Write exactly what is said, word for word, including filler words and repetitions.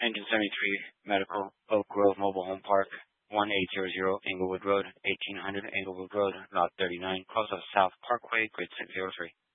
Engine seventy-three Medical, Oak Grove Mobile Home Park, one eight zero zero Englewood Road, eighteen hundred Englewood Road, Lot thirty-nine, close of South Parkway, Grid six zero three.